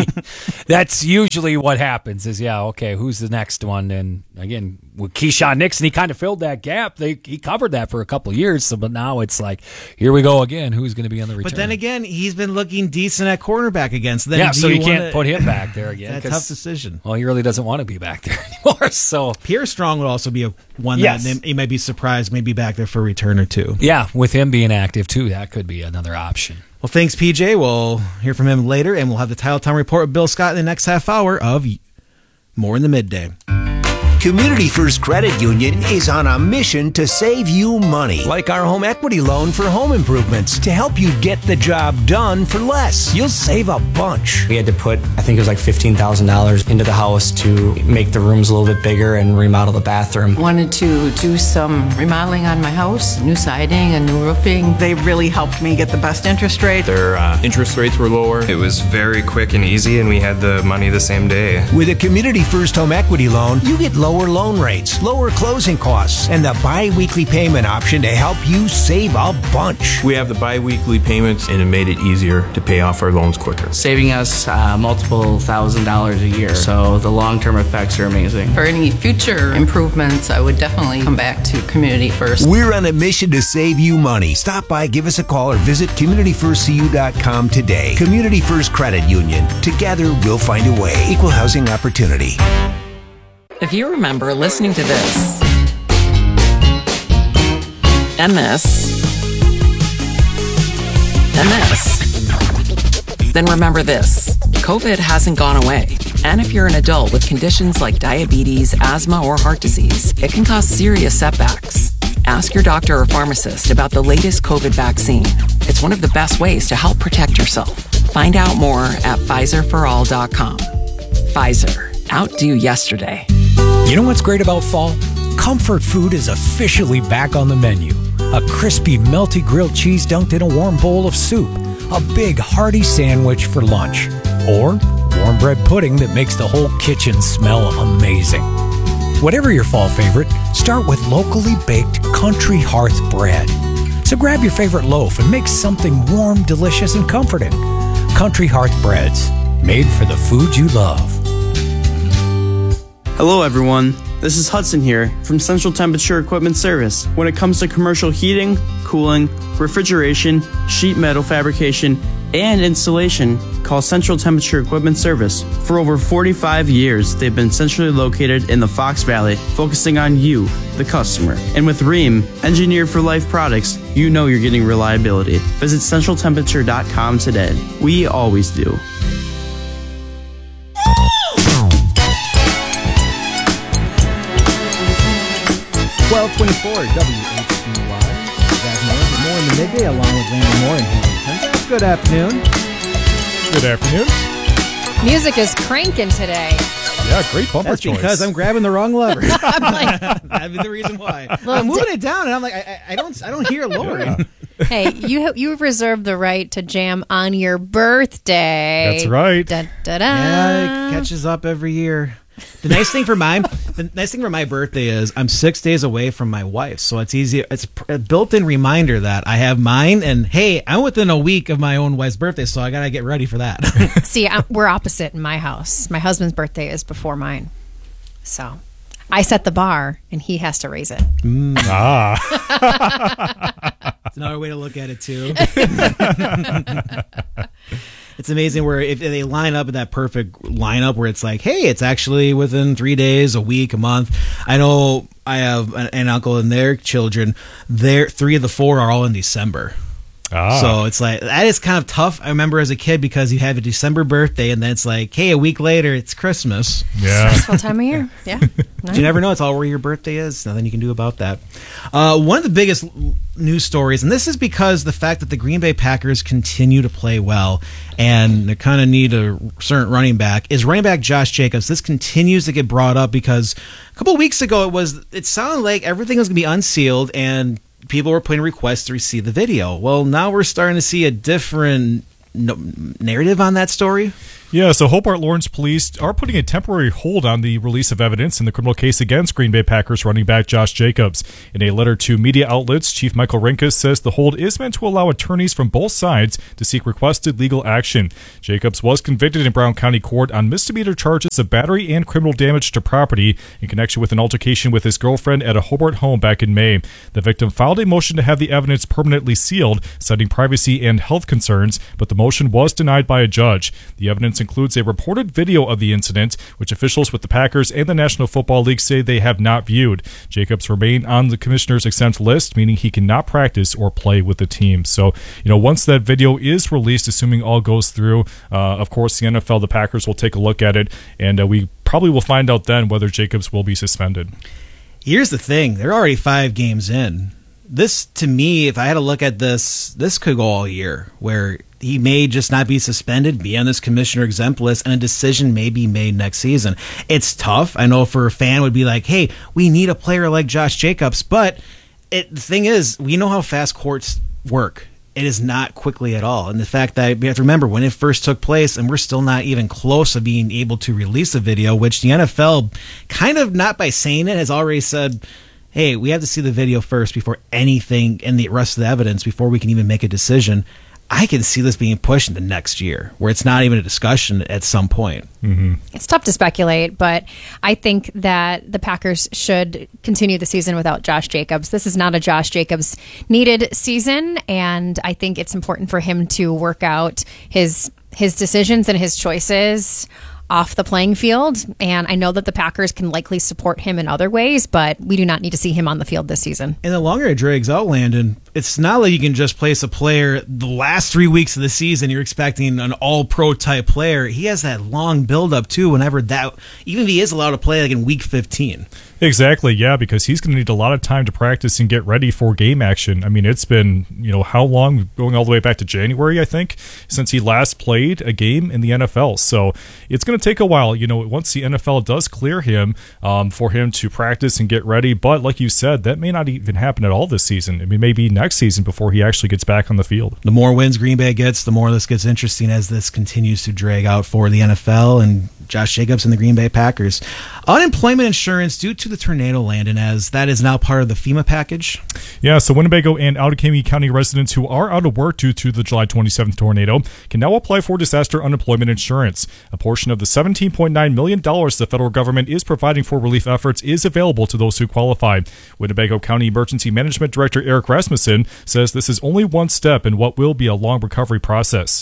That's usually what happens is, who's the next one? And again, with Keyshawn Nixon, he kind of filled that gap. He covered that for a couple of years, but now it's like, here we go again. Who's going to be on the return? But then again, he's been looking decent at cornerback again. So then so you can't put him back there again. That's a tough decision. Well, he really doesn't want to be back there anymore. So Pierre Strong would also be one that he might be surprised, maybe back there for a return or two. Yeah, with him being active too, that could be another option. Well, thanks, PJ. We'll hear from him later, and we'll have the Title Time Report with Bill Scott in the next half hour of More in the Midday. Community First Credit Union is on a mission to save you money, like our home equity loan for home improvements, to help you get the job done for less. You'll save a bunch. We had to put, I think it was like $15,000 into the house to make the rooms a little bit bigger and remodel the bathroom. Wanted to do some remodeling on my house, new siding and new roofing. They really helped me get the best interest rate. Their interest rates were lower. It was very quick and easy, and we had the money the same day. With a Community First home equity loan, you get lower loan rates, lower closing costs, and the bi-weekly payment option to help you save a bunch. We have the bi-weekly payments, and it made it easier to pay off our loans quicker. Saving us multiple $1,000s a year, so the long-term effects are amazing. For any future improvements, I would definitely come back to Community First. We're on a mission to save you money. Stop by, give us a call, or visit CommunityFirstCU.com today. Community First Credit Union. Together, we'll find a way. Equal housing opportunity. If you remember listening to this, and this, and this, then remember this. COVID hasn't gone away. And if you're an adult with conditions like diabetes, asthma, or heart disease, it can cause serious setbacks. Ask your doctor or pharmacist about the latest COVID vaccine. It's one of the best ways to help protect yourself. Find out more at PfizerForAll.com. Pfizer. Outdo yesterday. You know what's great about fall? Comfort food is officially back on the menu. A crispy, melty grilled cheese dunked in a warm bowl of soup. A big, hearty sandwich for lunch. Or warm bread pudding that makes the whole kitchen smell amazing. Whatever your fall favorite, start with locally baked Country Hearth bread. So grab your favorite loaf and make something warm, delicious, and comforting. Country Hearth breads, made for the food you love. Hello everyone, this is Hudson here from Central Temperature Equipment Service. When it comes to commercial heating, cooling, refrigeration, sheet metal fabrication, and installation, call Central Temperature Equipment Service. For over 45 years, they've been centrally located in the Fox Valley, focusing on you, the customer. And with Rheem, engineered for life products, you know you're getting reliability. Visit centraltemperature.com today. We always do. 1224 WHBY. Zach Morris, More in the Midday, along with Randy Moore and Hamilton. Good afternoon. Good afternoon. Music is cranking today. Yeah, great bumper That's choice. because I'm grabbing the wrong lever. That'd be the reason why. I'm moving it down, and I'm like, I don't hear Lauren. Hey, you've reserved the right to jam on your birthday. That's right. Da, da, da. Yeah, it catches up every year. The nice thing for my birthday is I'm 6 days away from my wife, so it's easy. It's a built-in reminder that I have mine, and hey, I'm within a week of my own wife's birthday, so I gotta get ready for that. See, we're opposite in my house. My husband's birthday is before mine, so I set the bar, and he has to raise it. It's another way to look at it too. It's amazing where if they line up in that perfect lineup where it's like, hey, it's actually within 3 days, a week, a month. I know I have an uncle and their children. 3 of the 4 are all in December. So it's like, that is kind of tough. I remember as a kid because you have a December birthday and then it's like, hey, a week later, it's Christmas. Yeah. Stressful time of year. Yeah. But you never know. It's all where your birthday is. Nothing you can do about that. One of the biggest news stories, and this is because the fact that the Green Bay Packers continue to play well and they kind of need a certain running back, is running back Josh Jacobs. This continues to get brought up because a couple of weeks ago it sounded like everything was going to be unsealed and people were putting requests to receive the video. Well, now we're starting to see a different narrative on that story. Yeah, so Hobart Lawrence police are putting a temporary hold on the release of evidence in the criminal case against Green Bay Packers running back Josh Jacobs. In a letter to media outlets, Chief Michael Rinkus says the hold is meant to allow attorneys from both sides to seek requested legal action. Jacobs was convicted in Brown County Court on misdemeanor charges of battery and criminal damage to property in connection with an altercation with his girlfriend at a Hobart home back in May. The victim filed a motion to have the evidence permanently sealed, citing privacy and health concerns, but the motion was denied by a judge. The evidence includes a reported video of the incident, which officials with the Packers and the National Football League say they have not viewed. Jacobs remain on the commissioner's exempt list, meaning he cannot practice or play with the team. So, once that video is released, assuming all goes through, of course, the NFL, the Packers will take a look at it, and we probably will find out then whether Jacobs will be suspended. Here's the thing. They're already 5 games in. This, to me, if I had to look at this could go all year, where he may just not be suspended, be on this commissioner exempt list, and a decision may be made next season. It's tough. I know for a fan would be like, hey, we need a player like Josh Jacobs, but the thing is, we know how fast courts work. It is not quickly at all. And the fact that we have to remember when it first took place, and we're still not even close to being able to release a video, which the NFL, kind of not by saying it, has already said, hey, we have to see the video first before anything and the rest of the evidence before we can even make a decision. I can see this being pushed into next year, where it's not even a discussion at some point. Mm-hmm. It's tough to speculate, but I think that the Packers should continue the season without Josh Jacobs. This is not a Josh Jacobs needed season, and I think it's important for him to work out his decisions and his choices off the playing field. And I know that the Packers can likely support him in other ways, but we do not need to see him on the field this season. And the longer it drags out, Landon, it's not like you can just place a player the last 3 weeks of the season. You're expecting an all-pro type player. He has that long build-up, too, whenever that, even if he is allowed to play like in week 15. Exactly, yeah, because he's going to need a lot of time to practice and get ready for game action. I mean, it's been, how long, going all the way back to January, I think, since he last played a game in the NFL. So it's going to take a while, once the NFL does clear him, for him to practice and get ready. But like you said, that may not even happen at all this season. I mean, maybe next season before he actually gets back on the field. The more wins Green Bay gets, the more this gets interesting as this continues to drag out for the NFL and Josh Jacobs and the Green Bay Packers. Unemployment insurance due to the tornado, Landon, as that is now part of the FEMA package. Yeah, so Winnebago and Outagamie County residents who are out of work due to the July 27th tornado can now apply for disaster unemployment insurance. A portion of the $17.9 million the federal government is providing for relief efforts is available to those who qualify. Winnebago County Emergency Management Director Eric Rasmussen says this is only one step in what will be a long recovery process.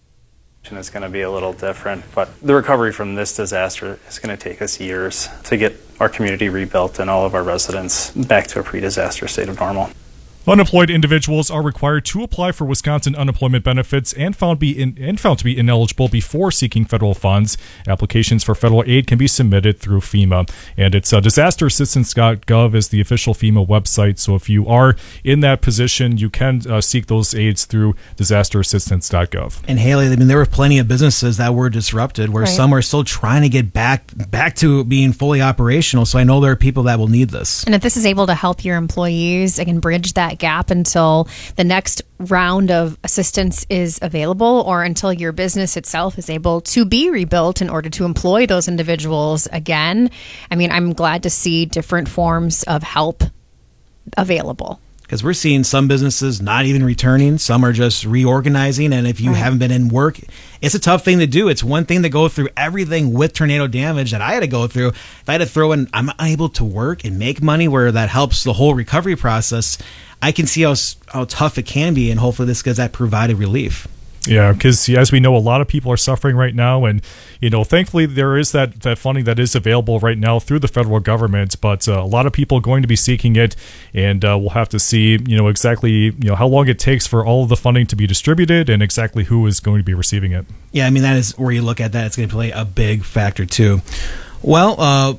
It's going to be a little different, but the recovery from this disaster is going to take us years to get our community rebuilt and all of our residents back to a pre-disaster state of normal. Unemployed individuals are required to apply for Wisconsin unemployment benefits and found to be ineligible before seeking federal funds. Applications for federal aid can be submitted through FEMA, and it's disasterassistance.gov is the official FEMA website. So if you are in that position, you can seek those aids through disasterassistance.gov. And Haley, I mean, there were plenty of businesses that were disrupted, where some are still trying to get back to being fully operational. So I know there are people that will need this. And if this is able to help your employees, it can bridge that gap until the next round of assistance is available, or until your business itself is able to be rebuilt in order to employ those individuals again. I mean, I'm glad to see different forms of help available. Because we're seeing some businesses not even returning. Some are just reorganizing. And if you haven't been in work, it's a tough thing to do. It's one thing to go through everything with tornado damage that I had to go through. If I had to throw in, I'm unable to work and make money, where that helps the whole recovery process, I can see how tough it can be. And hopefully this gets that provided relief. Yeah, because as we know, a lot of people are suffering right now, and thankfully there is that funding that is available right now through the federal government. But a lot of people are going to be seeking it, and we'll have to see exactly how long it takes for all of the funding to be distributed and exactly who is going to be receiving it. Yeah, I mean that is where you look at that; it's going to play a big factor too. Well,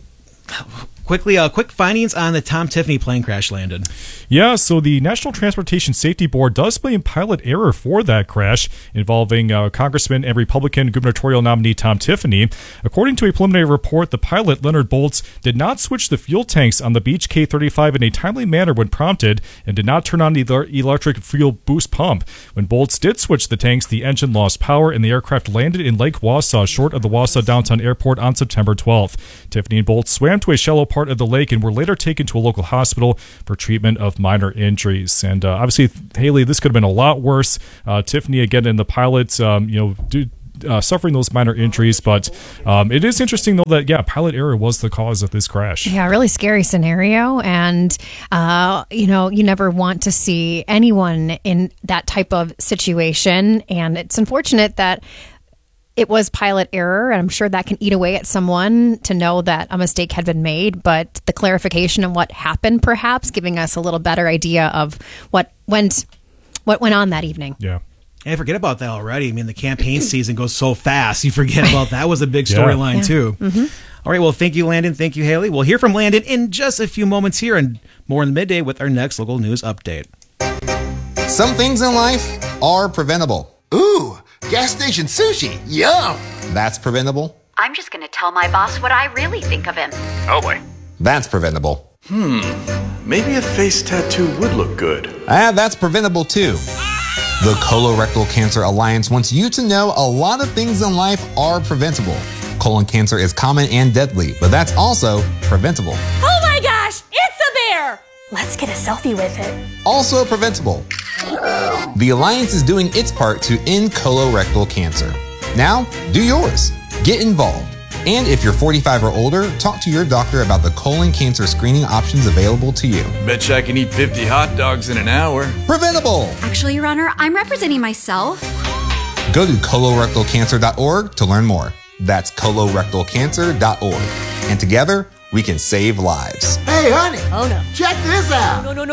quick findings on the Tom Tiffany plane crash, Landon. Yeah, so the National Transportation Safety Board does blame pilot error for that crash involving Congressman and Republican gubernatorial nominee Tom Tiffany. According to a preliminary report, the pilot, Leonard Boltz, did not switch the fuel tanks on the Beech K-35 in a timely manner when prompted and did not turn on the electric fuel boost pump. When Boltz did switch the tanks, the engine lost power and the aircraft landed in Lake Wausau, short of the Wausau Downtown Airport on September 12th. Tiffany and Boltz swam to a shallow part of the lake and were later taken to a local hospital for treatment of minor injuries. And obviously, Haley, this could have been a lot worse. Tiffany, again, and the pilots, suffering those minor injuries. But it is interesting, though, that, pilot error was the cause of this crash. Yeah, really scary scenario. And, you never want to see anyone in that type of situation. And it's unfortunate that it was pilot error, and I'm sure that can eat away at someone to know that a mistake had been made. But the clarification of what happened, perhaps giving us a little better idea of what went on that evening. Yeah. And forget about that already. I mean, the campaign season goes so fast. You forget about that. Was a big storyline, too. Mm-hmm. All right. Well, thank you, Landon. Thank you, Haley. We'll hear from Landon in just a few moments here and more in the midday with our next local news update. Some things in life are preventable. Ooh, gas station sushi. Yum. That's preventable. I'm just going to tell my boss what I really think of him. Oh, boy. That's preventable. Maybe a face tattoo would look good. That's preventable, too. The Colorectal Cancer Alliance wants you to know a lot of things in life are preventable. Colon cancer is common and deadly, but that's also preventable. Oh my gosh, it's a bear! Let's get a selfie with it. Also preventable. The Alliance is doing its part to end colorectal cancer. Now, do yours. Get involved. And if you're 45 or older, talk to your doctor about the colon cancer screening options available to you. Betcha I can eat 50 hot dogs in an hour. Preventable! Actually, Your Honor, I'm representing myself. Go to colorectalcancer.org to learn more. That's colorectalcancer.org. And together, we can save lives. Hey, honey. Oh, no. Check this out. No.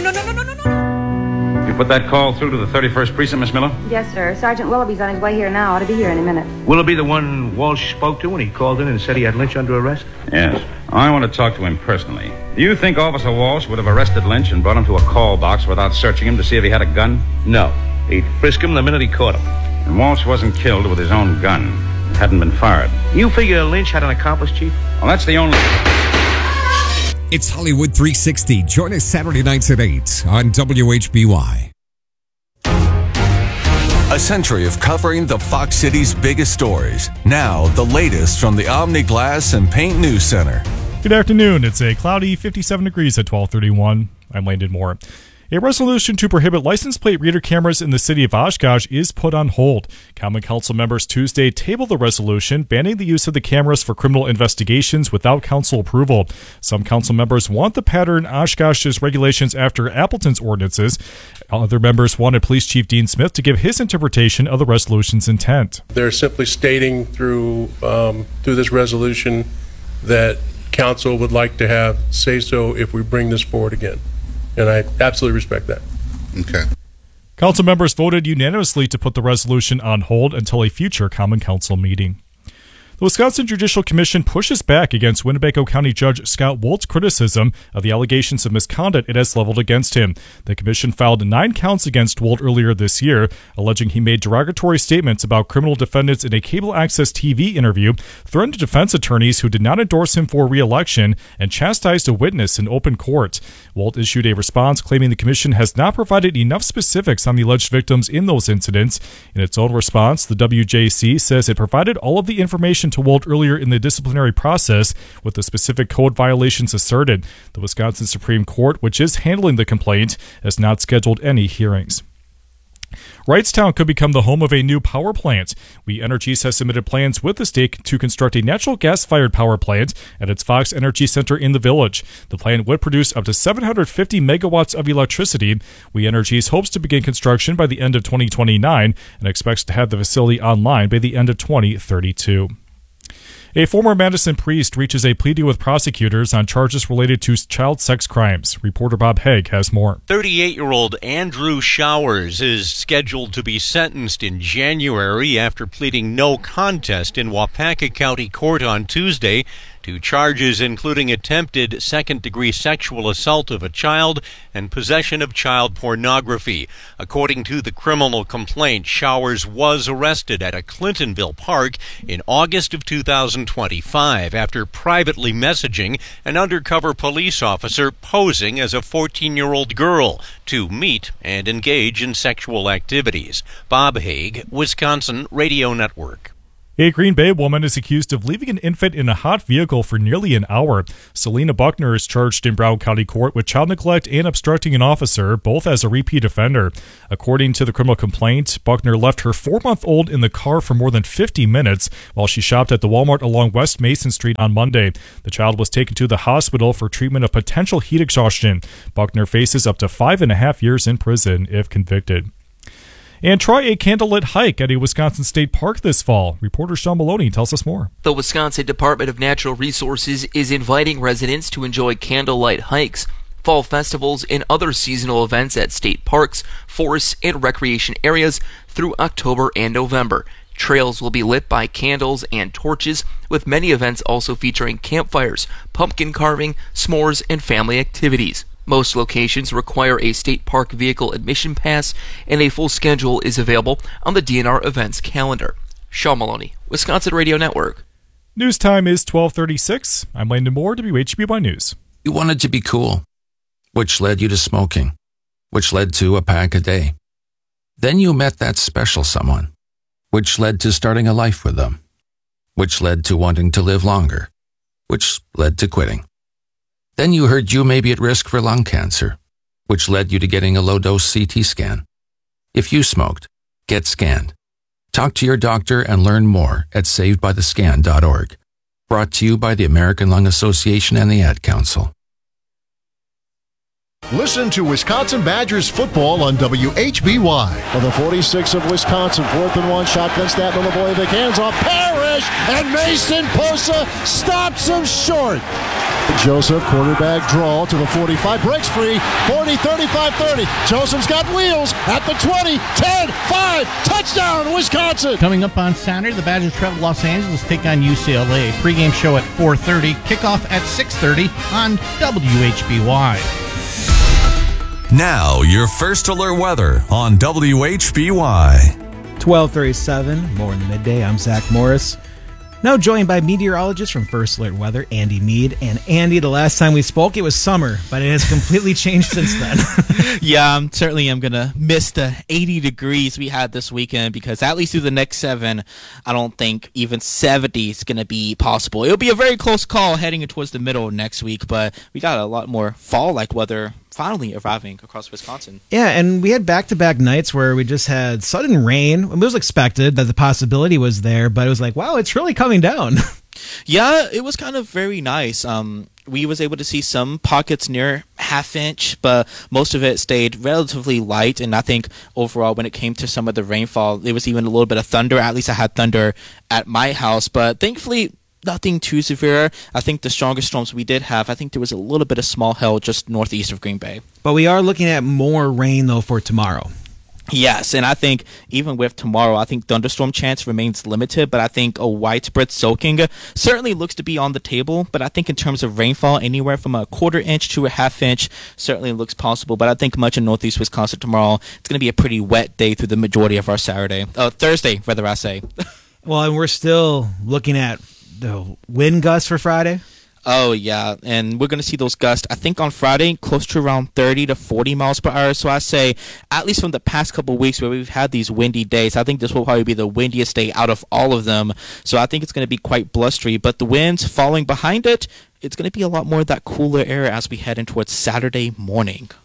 You put that call through to the 31st Precinct, Miss Miller? Yes, sir. Sergeant Willoughby's on his way here now. Ought to be here any minute. Willoughby the one Walsh spoke to when he called in and said he had Lynch under arrest? Yes. I want to talk to him personally. Do you think Officer Walsh would have arrested Lynch and brought him to a call box without searching him to see if he had a gun? No. He'd frisk him the minute he caught him. And Walsh wasn't killed with his own gun. It hadn't been fired. You figure Lynch had an accomplice, Chief? Well, that's the only... It's Hollywood 360. Join us Saturday nights at 8 on WHBY. A century of covering the Fox City's biggest stories. Now, the latest from the Omni Glass and Paint News Center. Good afternoon. It's a cloudy 57 degrees at 12:31. I'm Landon Moore. A resolution to prohibit license plate reader cameras in the city of Oshkosh is put on hold. Common Council members Tuesday tabled the resolution banning the use of the cameras for criminal investigations without council approval. Some council members want the pattern Oshkosh's regulations after Appleton's ordinances. Other members wanted Police Chief Dean Smith to give his interpretation of the resolution's intent. They're simply stating through this resolution that council would like to have say-so if we bring this forward again. And I absolutely respect that. Okay. Council members voted unanimously to put the resolution on hold until a future Common Council meeting. The Wisconsin Judicial Commission pushes back against Winnebago County Judge Scott Wolt's criticism of the allegations of misconduct it has leveled against him. The commission filed 9 counts against Wolt earlier this year, alleging he made derogatory statements about criminal defendants in a cable access TV interview, threatened defense attorneys who did not endorse him for re-election, and chastised a witness in open court. Wolt issued a response claiming the commission has not provided enough specifics on the alleged victims in those incidents. In its own response, the WJC says it provided all of the information to Wolt earlier in the disciplinary process with the specific code violations asserted. The Wisconsin Supreme Court, which is handling the complaint, has not scheduled any hearings. Wrightstown could become the home of a new power plant. We Energies has submitted plans with the state to construct a natural gas-fired power plant at its Fox Energy Center in the village. The plant would produce up to 750 megawatts of electricity. We Energies hopes to begin construction by the end of 2029 and expects to have the facility online by the end of 2032. A former Madison priest reaches a plea deal with prosecutors on charges related to child sex crimes. Reporter Bob Haig has more. 38-year-old Andrew Showers is scheduled to be sentenced in January after pleading no contest in Waupaca County Court on Tuesday to charges including attempted second-degree sexual assault of a child and possession of child pornography. According to the criminal complaint, Showers was arrested at a Clintonville park in August of 2025 after privately messaging an undercover police officer posing as a 14-year-old girl to meet and engage in sexual activities. Bob Haig, Wisconsin Radio Network. A Green Bay woman is accused of leaving an infant in a hot vehicle for nearly an hour. Selena Buckner is charged in Brown County Court with child neglect and obstructing an officer, both as a repeat offender. According to the criminal complaint, Buckner left her 4-month-old in the car for more than 50 minutes while she shopped at the Walmart along West Mason Street on Monday. The child was taken to the hospital for treatment of potential heat exhaustion. Buckner faces up to 5.5 years in prison if convicted. And try a candlelit hike at a Wisconsin state park this fall. Reporter Sean Maloney tells us more. The Wisconsin Department of Natural Resources is inviting residents to enjoy candlelight hikes, fall festivals, and other seasonal events at state parks, forests, and recreation areas through October and November. Trails will be lit by candles and torches, with many events also featuring campfires, pumpkin carving, s'mores, and family activities. Most locations require a state park vehicle admission pass, and a full schedule is available on the DNR events calendar. Sean Maloney, Wisconsin Radio Network. News time is 12:36. I'm Landon Moore, WHBY News. You wanted to be cool, which led you to smoking, which led to a pack a day. Then you met that special someone, which led to starting a life with them, which led to wanting to live longer, which led to quitting. Then you heard you may be at risk for lung cancer, which led you to getting a low-dose CT scan. If you smoked, get scanned. Talk to your doctor and learn more at savedbythescan.org. Brought to you by the American Lung Association and the Ad Council. Listen to Wisconsin Badgers football on WHBY. For the 46 of Wisconsin, 4th and 1, shotgun snap, Milivojevic, hands off Parrish, and Mason Posa stops him short. Joseph, quarterback draw to the 45, breaks free, 40, 35, 30. Joseph's got wheels at the 20, 10, 5, touchdown, Wisconsin. Coming up on Saturday, the Badgers travel to Los Angeles to take on UCLA. Pre-game show at 4:30, kickoff at 6:30 on WHBY. Now, your first alert weather on WHBY. 12:37, more in the midday. I'm Zach Morris. Now joined by meteorologist from First Alert Weather, Andy Mead. And Andy, the last time we spoke, it was summer, but it has completely changed since then. Yeah, I'm certainly going to miss the 80 degrees we had this weekend because at least through the next 7, I don't think even 70 is going to be possible. It'll be a very close call heading towards the middle of next week, but we got a lot more fall-like weather finally arriving across Wisconsin. Yeah, and we had back-to-back nights where we just had sudden rain. It was expected that the possibility was there, but it was like, wow, it's really coming down. Yeah, it was kind of very nice. We was able to see some pockets near half-inch, but most of it stayed relatively light, and I think overall when it came to some of the rainfall, there was even a little bit of thunder. At least I had thunder at my house, but thankfully nothing too severe. I think the strongest storms we did have, I think there was a little bit of small hail just northeast of Green Bay. But we are looking at more rain, though, for tomorrow. Yes, and I think even with tomorrow, I think thunderstorm chance remains limited, but I think a widespread soaking certainly looks to be on the table. But I think in terms of rainfall, anywhere from a 1/4 inch to a 1/2 inch certainly looks possible. But I think much in northeast Wisconsin tomorrow, it's going to be a pretty wet day through the majority of our Thursday, rather I say. Well, and we're still looking at the wind gusts for Friday. Oh, yeah, and we're going to see those gusts, I think, on Friday, close to around 30 to 40 miles per hour. So I say, at least from the past couple of weeks where we've had these windy days, I think this will probably be the windiest day out of all of them. So I think it's going to be quite blustery. But the winds following behind it, it's going to be a lot more of that cooler air as we head in towards Saturday morning.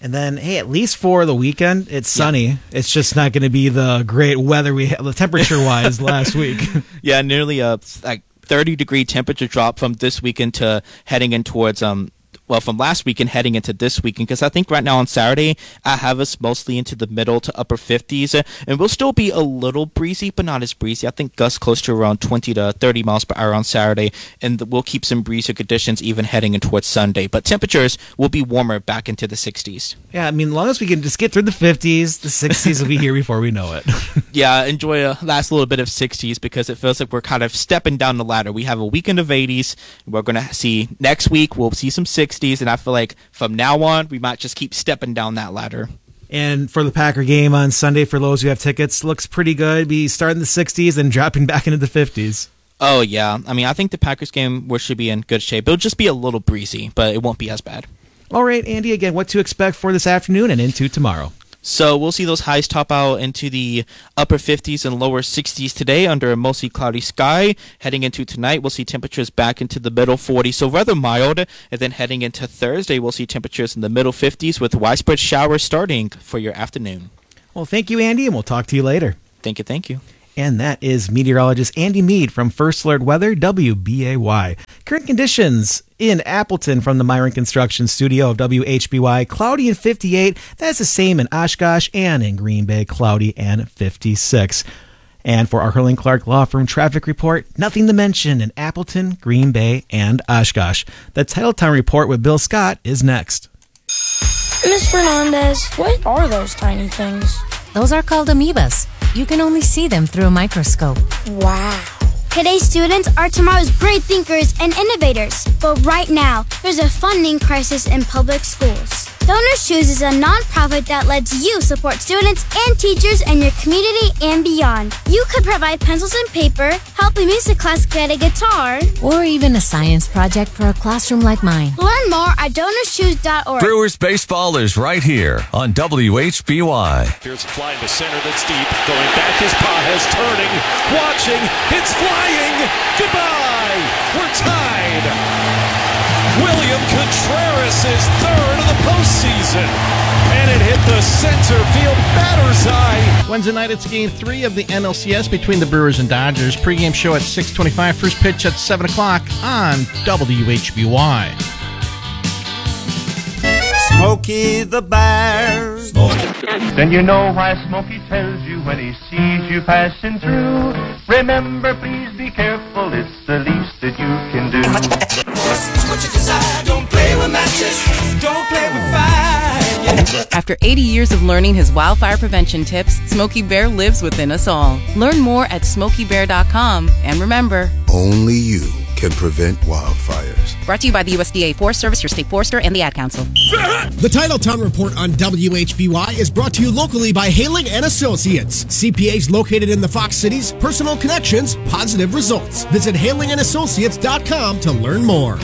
And then, hey, at least for the weekend, it's sunny. Yeah. It's just not going to be the great weather we had, temperature-wise, last week. Yeah, nearly a 30-degree temperature drop from this weekend to heading in towards from last weekend heading into this weekend, because I think right now on Saturday I have us mostly into the middle to upper 50s, and we'll still be a little breezy, but not as breezy. I think gusts close to around 20 to 30 miles per hour on Saturday, and we'll keep some breezy conditions even heading in towards Sunday. But temperatures will be warmer back into the 60s. Yeah, I mean, as long as we can just get through the 50s, the 60s will be here before we know it. Yeah, enjoy a last little bit of 60s, because it feels like we're kind of stepping down the ladder. We have a weekend of 80s. We're going to see next week, we'll see some 60s. And I feel like from now on, we might just keep stepping down that ladder. And for the Packer game on Sunday, for those who have tickets, looks pretty good. Be starting the 60s and dropping back into the 50s. Oh, yeah. I mean, I think the Packers game should be in good shape. It'll just be a little breezy, but it won't be as bad. All right, Andy, again, what to expect for this afternoon and into tomorrow? So we'll see those highs top out into the upper 50s and lower 60s today under a mostly cloudy sky. Heading into tonight, we'll see temperatures back into the middle 40s, so rather mild. And then heading into Thursday, we'll see temperatures in the middle 50s with widespread showers starting for your afternoon. Well, thank you, Andy, and we'll talk to you later. Thank you. And that is meteorologist Andy Mead from First Alert Weather, WBAY. Current conditions in Appleton from the Myron Construction Studio of WHBY, cloudy and 58. That's the same in Oshkosh, and in Green Bay, cloudy and 56. And for our Hurling Clark Law Firm traffic report, nothing to mention in Appleton, Green Bay, and Oshkosh. The Titletown Report with Bill Scott is next. Ms. Fernandez, what are those tiny things? Those are called amoebas. You can only see them through a microscope. Wow. Today's students are tomorrow's great thinkers and innovators. But right now, there's a funding crisis in public schools. Donors Choose is a nonprofit that lets you support students and teachers in your community and beyond. You could provide pencils and paper, help a music class get a guitar, or even a science project for a classroom like mine. Learn more at DonorsChoose.org. Brewers baseball is right here on WHBY. Here's a fly into center that's deep. Going back, his Pages turning, watching, it's flying. Goodbye. We're tied. William Contreras is third of the postseason, and it hit the center field batter's eye. Wednesday night, it's Game 3 of the NLCS between the Brewers and Dodgers. Pre-game show at 6:25, first pitch at 7 o'clock on WHBY. Smokey the Bear. Then you know why Smokey tells you when he sees you passing through. Remember, please be careful, it's the least that you can do. What you decide, don't play with matches, don't play with fire. After 80 years of learning his wildfire prevention tips, Smokey Bear lives within us all. Learn more at SmokeyBear.com, and remember, only you can prevent wildfires. Brought to you by the USDA Forest Service, your state forester, and the Ad Council. The Titletown Report on WHBY is brought to you locally by Haling & Associates. CPAs located in the Fox Cities, personal connections, positive results. Visit HalingAssociates.com to learn more.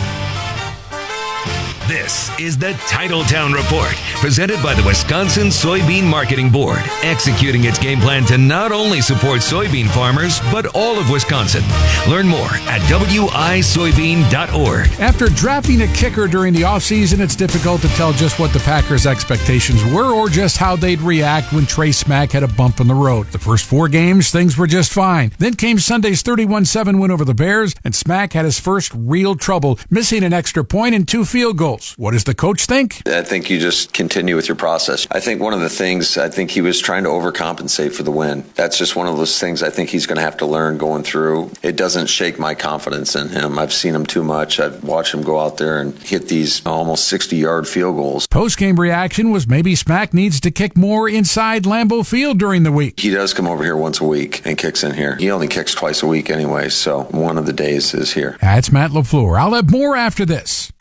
This is the Titletown Report, presented by the Wisconsin Soybean Marketing Board, executing its game plan to not only support soybean farmers, but all of Wisconsin. Learn more at wisoybean.org. After drafting a kicker during the offseason, it's difficult to tell just what the Packers' expectations were or just how they'd react when Trey Smack had a bump in the road. The first 4 games, things were just fine. Then came Sunday's 31-7 win over the Bears, and Smack had his first real trouble, missing an extra point and 2 field goals. What does the coach think? I think you just continue with your process. I think one of the things, I think he was trying to overcompensate for the win. That's just one of those things I think he's going to have to learn going through. It doesn't shake my confidence in him. I've seen him too much. I've watched him go out there and hit these almost 60-yard field goals. Post-game reaction was maybe Smack needs to kick more inside Lambeau Field during the week. He does come over here once a week and kicks in here. He only kicks twice a week anyway, so one of the days is here. That's Matt LaFleur. I'll have more after this.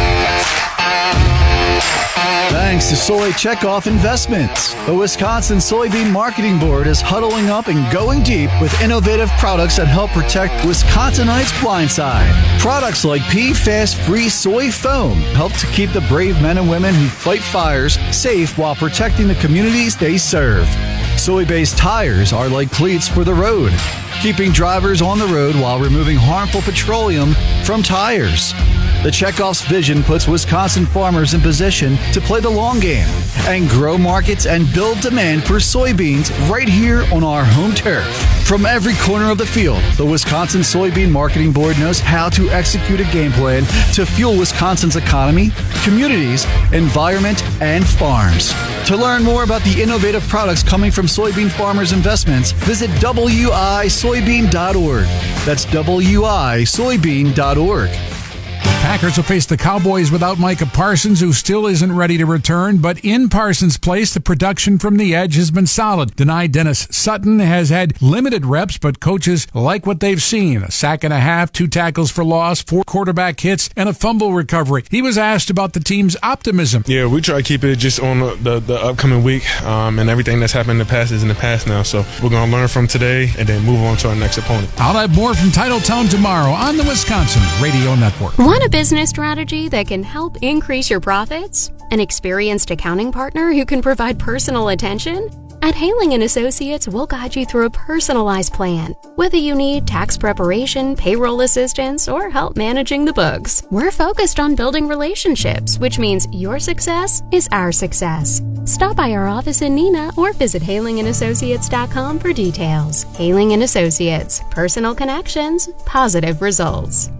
Thanks to Soy Checkoff Investments. The Wisconsin Soybean Marketing Board is huddling up and going deep with innovative products that help protect Wisconsinites' blindside. Products like PFAS-free soy foam help to keep the brave men and women who fight fires safe while protecting the communities they serve. Soy-based tires are like cleats for the road, keeping drivers on the road while removing harmful petroleum from tires. The Checkoff's vision puts Wisconsin farmers in position to play the long game and grow markets and build demand for soybeans right here on our home turf. From every corner of the field, the Wisconsin Soybean Marketing Board knows how to execute a game plan to fuel Wisconsin's economy, communities, environment, and farms. To learn more about the innovative products coming from soybean farmers' investments, visit wisoybean.org. That's wisoybean.org. Packers will face the Cowboys without Micah Parsons, who still isn't ready to return, but in Parsons' place, the production from the edge has been solid. Denied Dennis Sutton has had limited reps, but coaches like what they've seen. A sack and a half, 2 tackles for loss, 4 quarterback hits, and a fumble recovery. He was asked about the team's optimism. Yeah, we try to keep it just on the upcoming week, and everything that's happened in the past is in the past now. So we're going to learn from today and then move on to our next opponent. I'll have more from Titletown tomorrow on the Wisconsin Radio Network. Want a business strategy that can help increase your profits? An experienced accounting partner who can provide personal attention? At Haling & Associates, we'll guide you through a personalized plan. Whether you need tax preparation, payroll assistance, or help managing the books, we're focused on building relationships, which means your success is our success. Stop by our office in Neenah or visit halingandassociates.com for details. Haling & Associates. Personal connections, positive results.